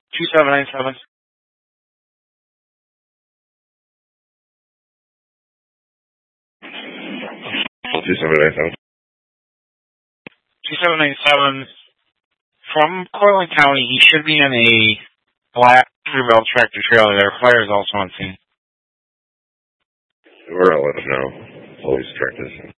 2797. 2797. 2797. From Cortland County, he should be in a black Peterbilt tractor trailer there. Fire is also on scene. We're all let him know. Police tractors.